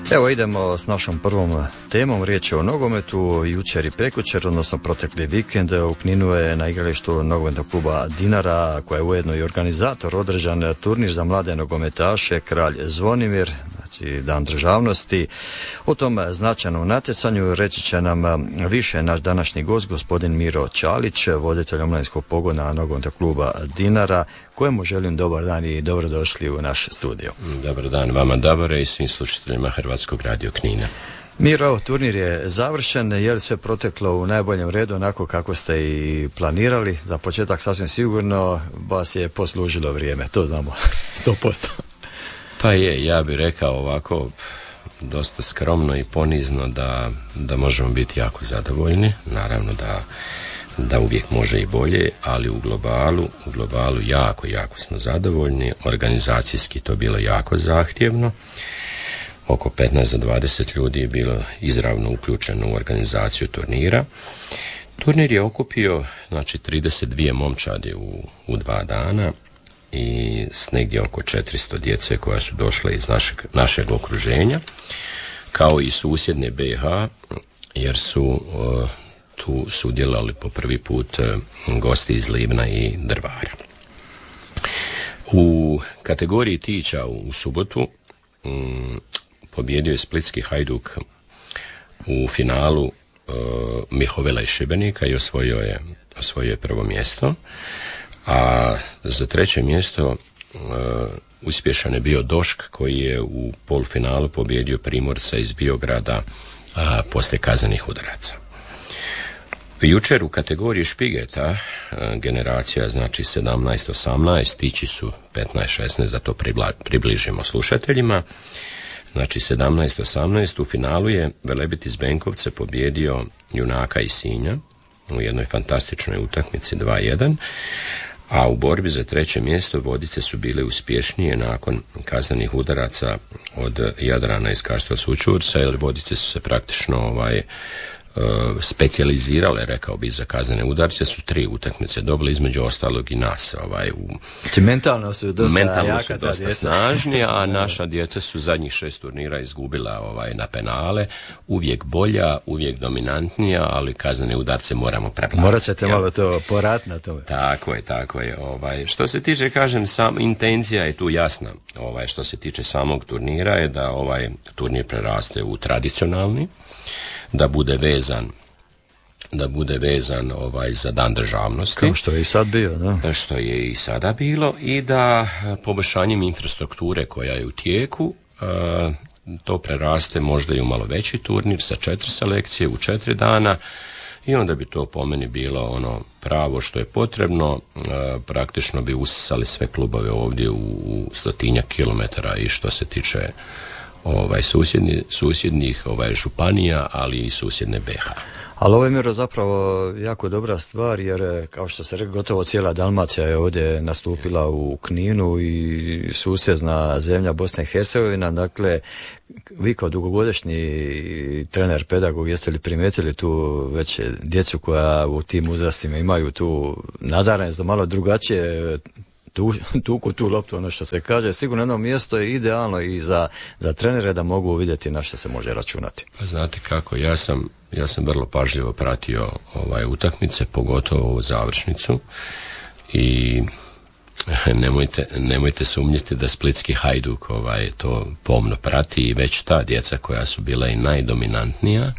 Evo idemo s našom prvom temom, riječ je o nogometu. Jučer i prekjučer, odnosno protekli vikend, u Kninu je na igralištu nogometnog kluba Dinara, koja je ujedno i organizator, održan turnir za mlade nogometaše Kralj Zvonimir, znači Dan državnosti. U tom značajnom natjecanju reći će nam više naš današnji gost, gospodin Miro Čalić, voditelj omladinskog pogona nogometnog kluba Dinara, kojemu želim dobar dan i dobrodošli u naš studio. Dobar dan vama, Davore, i svim slušateljima Hrvatskog radio Knina. Miro, turnir je završen, je li sve proteklo u najboljem redu, onako kako ste i planirali? Za početak sasvim sigurno vas je poslužilo vrijeme, to znamo 100%. Pa je, ja bih rekao ovako, dosta skromno i ponizno da možemo biti jako zadovoljni. Naravno da uvijek može i bolje, ali u globalu jako smo zadovoljni. Organizacijski to bilo jako zahtjevno. Oko 15 do 20 ljudi je bilo izravno uključeno u organizaciju turnira. Turnir je okupio 32 momčadi u 2 dana i s negdje oko 400 djece koja su došle iz našeg okruženja, kao i susjedne BiH, jer su tu sudjelovali po prvi put gosti iz Livna i Drvara. U kategoriji tića u subotu pobjedio je splitski Hajduk u finalu Mihovela iz Šibenika i osvojio je prvo mjesto, a za treće mjesto uspješan je bio Došk, koji je u polufinalu pobjedio Primorca iz Biograda poslije kaznenih udaraca. Jučer u kategoriji špigeta generacija, znači 17-18, tići su 15-16, da to približimo slušateljima. Znači 17-18 u finalu je Velebit iz Benkovca pobjedio Junaka iz Sinja u jednoj fantastičnoj utakmici 2-1, a u borbi za treće mjesto Vodice su bile uspješnije nakon kaznenih udaraca od Jadrana iz Kaštela Sućurca, jer Vodice su se praktično specijalizirale, rekao bi, za kaznene udarce, su 3 utakmice dobili, između ostalog i nas. Mentalno su dosta snažni, a naša djeca su zadnjih 6 turnira izgubila na penale, uvijek bolja, uvijek dominantnija, ali kaznene udarce moramo preplatiti. Morat ćete malo to poraditi na tome. Tako je. Što se tiče, kažem, intencija je tu jasna. Što se tiče samog turnira je da turnir preraste u tradicionalni, da bude vezan za Dan državnosti. Kao što je i sad bio, da? Što je i sada bilo, i da poboljšanjem infrastrukture koja je u tijeku to preraste možda i u malo veći turnir sa 4 selekcije u 4 dana, i onda bi to po meni bilo pravo što je potrebno. Praktično bi usisali sve klubove ovdje u 100-tinjak kilometara, i što se tiče susjednih županija, ali i susjedne BiH. Ali ovo je, Miro, zapravo jako dobra stvar, jer kao što se rekao, gotovo cijela Dalmacija je ovdje nastupila u Kninu i susjedna zemlja Bosna i Hercegovina. Dakle, vi kao dugogodišnji trener, pedagog, jeste li primijetili tu već djecu koja u tim uzrastima imaju tu nadarenost da malo drugačije tuku tu loptu, ono što se kaže? Sigurno jedno mjesto je idealno i za trenere da mogu vidjeti na što se može računati. Pa znate kako, ja sam vrlo pažljivo pratio utakmice, pogotovo ovu završnicu, i nemojte sumnjati da splitski Hajduk to pomno prati, i već ta djeca koja su bila i najdominantnija,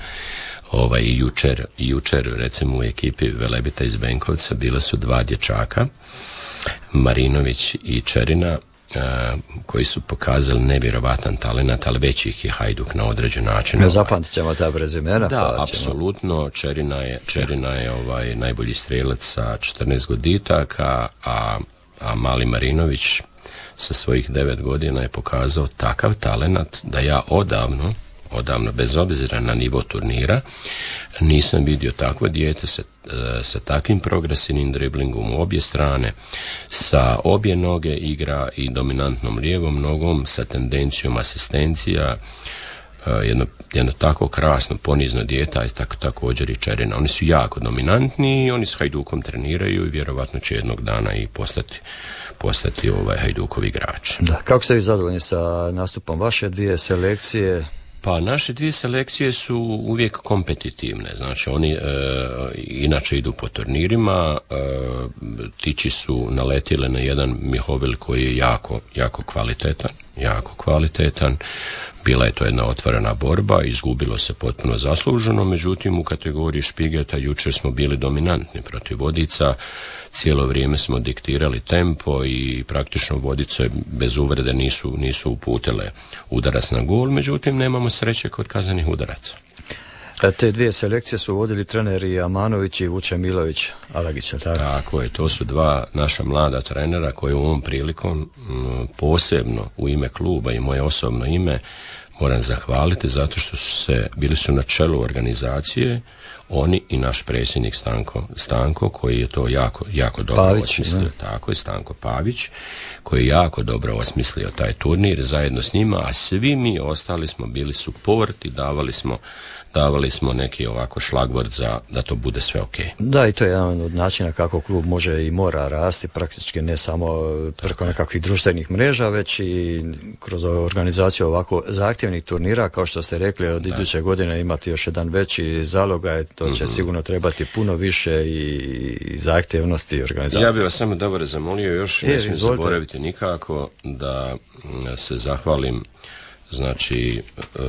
jučer recimo u ekipi Velebita iz Benkovca bile su 2 dječaka, Marinović i Čerina, koji su pokazali nevjerovatan talent, ali već ih je Hajduk na određen način. Ne zapamtit ćemo ta prezimena. Da, apsolutno. Čerina je najbolji strelac sa 14 goditaka, a mali Marinović sa svojih 9 godina je pokazao takav talent da ja odavno, bez obzira na nivo turnira, nisam vidio takvo dijete sa takvim progresivnim driblingom u obje strane, sa obje noge igra i dominantnom lijevom nogom, sa tendencijom asistencija, jedno tako krasno, ponizno dijete, a također i Čerina. Oni su jako dominantni i oni s Hajdukom treniraju i vjerovatno će jednog dana i postati Hajdukov igrač. Da. Kako ste vi zadovoljni sa nastupom vaše 2 selekcije? Pa naše dvije selekcije su uvijek kompetitivne, znači oni inače idu po turnirima, tiči su naletile na jedan Mihovil koji je jako kvalitetan, bila je to jedna otvorena borba, izgubilo se potpuno zasluženo, međutim u kategoriji špigeta jučer smo bili dominantni protiv Vodica, cijelo vrijeme smo diktirali tempo i praktično Vodice bez uvrede nisu uputile udarac na gol, međutim nemamo sreće kod kaznenih udaraca. Te dvije selekcije su vodili treneri Amanović i Vuče Milović Alagić, tako? Tako je, to su dva naša mlada trenera koji u ovom prilikom posebno u ime kluba i moje osobno ime moram zahvaliti zato što bili su na čelu organizacije, oni i naš predsjednik Stanko koji je to jako dobro osmislio, tako je, Stanko Pavić, koji je jako dobro osmislio taj turnir zajedno s njima, a svi mi ostali smo bili suport i davali smo neki ovako šlagvort da to bude sve ok. Da, i to je jedan od načina kako klub može i mora rasti, praktički ne samo preko nekakvih društvenih mreža, već i kroz organizaciju ovako zahtjevnih turnira, kao što ste rekli, od iduće godine imati još jedan veći zalogaj, to će sigurno trebati puno više i zahtjevnosti organizacije. Ja bih vas samo dobro zamolio još, ne smijem zaboraviti nikako, da se zahvalim, znači,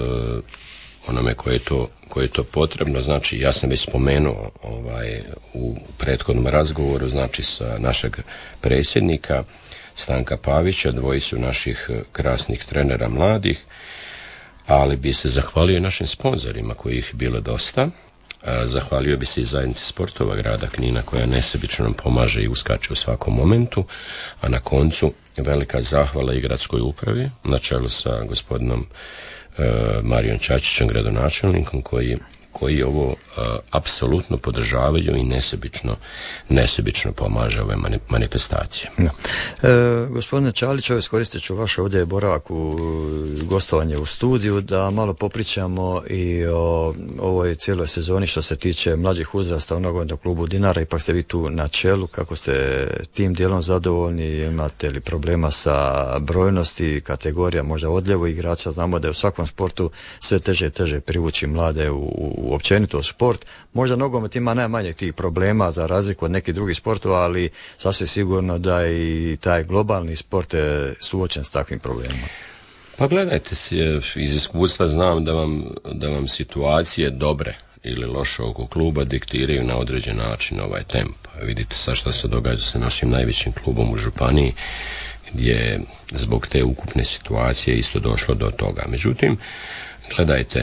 onome koje je to potrebno. Znači, ja sam već spomenuo u prethodnom razgovoru, znači sa našeg predsjednika Stanka Pavića, dvojicu naših krasnih trenera mladih, ali bi se zahvalio i našim sponzorima kojih je bilo dosta. Zahvalio bi se i zajednici sportova grada Knina koja nesebično nam pomaže i uskače u svakom momentu, a na koncu velika zahvala i gradskoj upravi na čelu sa gospodinom Marijom Čačićem, gradonačelnikom, koji ovo apsolutno podržavaju i nesebično pomaže ove manifestacije. Gospodine Čalić, iskoristit ću vaš ovdje boravak u gostovanje u studiju da malo popričamo i o ovoj cijeloj sezoni što se tiče mlađih uzrasta u nogometnom klubu Dinara. Ipak ste vi tu na čelu, kako ste tim dijelom zadovoljni, imate li problema sa brojnosti kategorija, možda odljevu igrača? Znamo da je u svakom sportu sve teže i teže privući mlade u općenito sport. Možda nogomet ima najmanje tih problema za razliku od nekih drugih sportova, ali sasvim sigurno da i taj globalni sport je suočen s takvim problemima. Pa gledajte, iz iskustva znam da vam situacije dobre ili loše oko kluba diktiraju na određen način ovaj temp. Vidite sad što se događa sa našim najvećim klubom u županiji, gdje zbog te ukupne situacije isto došlo do toga. Međutim, gledajte,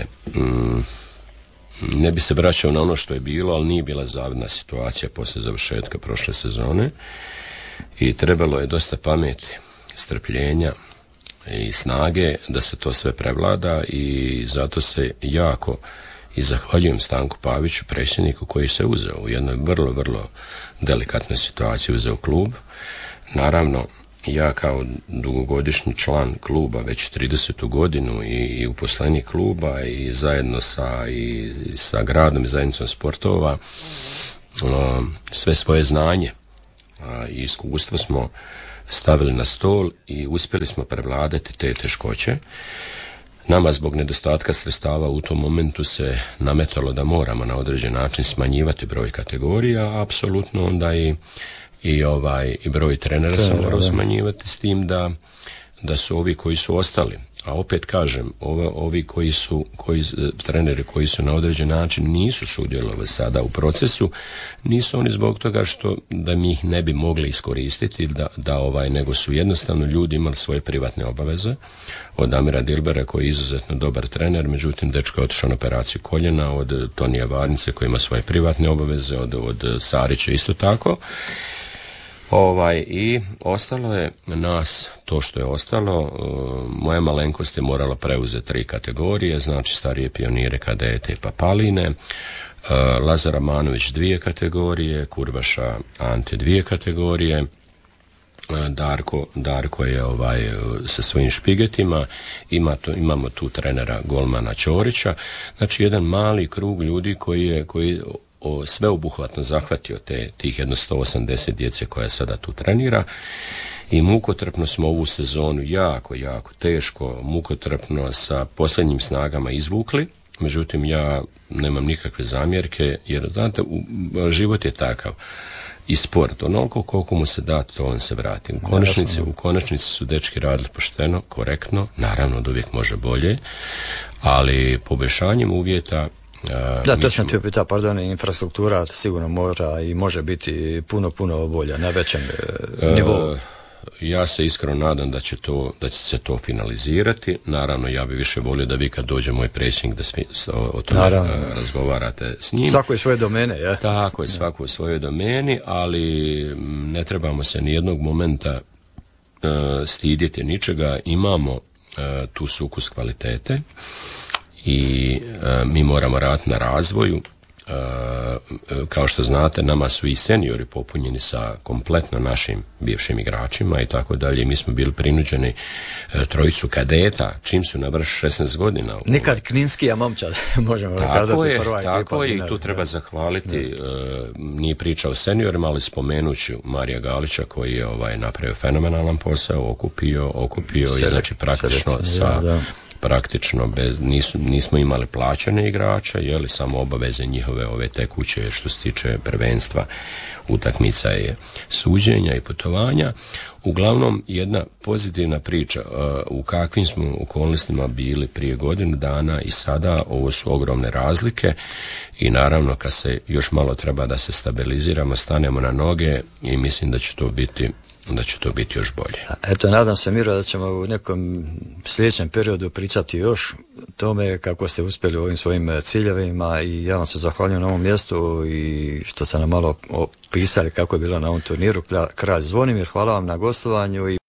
ne bi se vraćao na ono što je bilo, ali nije bila zavidna situacija poslije završetka prošle sezone i trebalo je dosta pameti, strpljenja i snage da se to sve prevlada i zato se jako i zahvaljujem Stanku Paviću, predsjedniku, koji se uzeo u jednoj vrlo delikatnoj situaciji, uzeo klub. Naravno, ja kao dugogodišnji član kluba, već 30. godinu i uposlenik kluba i zajedno sa gradom i zajednicom sportova, sve svoje znanje i iskustvo smo stavili na stol i uspjeli smo prevladati te teškoće. Nama zbog nedostatka sredstava u tom momentu se nametalo da moramo na određen način smanjivati broj kategorija, a apsolutno onda i broj trenera se morao smanjivati, s tim da su ovi koji su ostali. A opet kažem, ovi treneri koji su na određen način nisu sudjelovali sada u procesu, nisu oni zbog toga da mi ih ne bi mogli iskoristiti, nego su jednostavno ljudi imali svoje privatne obaveze. Od Amira Dilbera koji je izuzetno dobar trener, međutim dečko je otišao na operaciju koljena, od Tonija Varnice koji ima svoje privatne obaveze, od Sarića isto tako. I ostalo je nas to što je ostalo. Moja malenkost je morala preuzeti 3 kategorije, znači starije pionire, kadete i papaline, Lazar Amanović 2 kategorije, Kurvaša Ante 2 kategorije, Darko je sa svojim špigetima, imamo tu trenera golmana Ćorića, znači jedan mali krug ljudi koji sveobuhvatno zahvatio tih jedno 180 djece koja sada tu trenira i mukotrpno smo ovu sezonu jako teško, mukotrpno sa posljednjim snagama izvukli. Međutim, ja nemam nikakve zamjerke, jer znate, život je takav i sport, onoliko koliko mu se da, to on se vrati. U konačnici su dečki radili pošteno, korektno, naravno da uvijek može bolje, ali poboljšanjem uvjeta to sam ti upitao, infrastruktura sigurno mora i može biti puno bolja, na većem nivou. Ja se iskreno nadam da će se to finalizirati. Naravno, ja bi više volio da vi kad dođe moj predsjednik da o tome razgovarate s njim. Svako je svoje domene, ja? Tako je, svako je svojoj domeni, ali ne trebamo se nijednog momenta stidjeti ničega. Imamo tu sukus kvalitete i mi moramo raditi na razvoju. Kao što znate, nama su i seniori popunjeni sa kompletno našim bivšim igračima i tako dalje. Mi smo bili prinuđeni trojicu kadeta čim su navršili 16 godina. Nikad kninskija momčad, možemo kazati. Tako je, i tu treba zahvaliti. Nije priča o seniorima, ali spomenut ću Marija Galića koji je napravio fenomenalan posao, okupio i znači praktično nismo imali plaćene igrača, samo obaveze njihove ove tekuće što se tiče prvenstva, utakmica je suđenja i putovanja. Uglavnom, jedna pozitivna priča u kakvim smo okolnostima bili prije godinu dana i sada, ovo su ogromne razlike i naravno kad se još malo treba da se stabiliziramo, stanemo na noge i mislim da će to biti još bolje. Eto, nadam se, Miro, da ćemo u nekom sljedećem periodu pričati još tome kako ste uspjeli u ovim svojim ciljevima i ja vam se zahvaljujem na ovom mjestu i što ste nam malo opisali kako je bilo na ovom turniru. Kralj Zvonimir, hvala vam na gostovanju.